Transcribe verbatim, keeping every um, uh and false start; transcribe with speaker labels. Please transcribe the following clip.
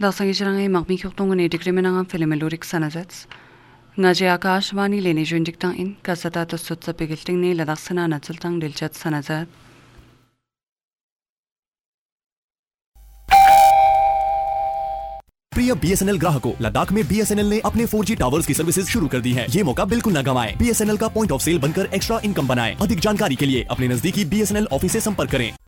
Speaker 1: Dasangi sirangai magmi kyoktongo ni dikrimenang filmelurik sanazets. Ngaji Akashvani leni jundiktang in kasata to sutsa pigilting ni ladaksana natsultang dilchat sanazat.
Speaker 2: प्रिय BSNL ग्राहकों, लद्दाख में BSNL ने अपने four G towers की services शुरू कर दी है। ये मौका बिल्कुल न गंवाएं। बीएसएनएल का पॉइंट ऑफ सेल बनकर एक्स्ट्रा इनकम बनाएं। अधिक जानकारी के लिए अपने नजदीकी बीएसएनएल ऑफिस से संपर्क करें।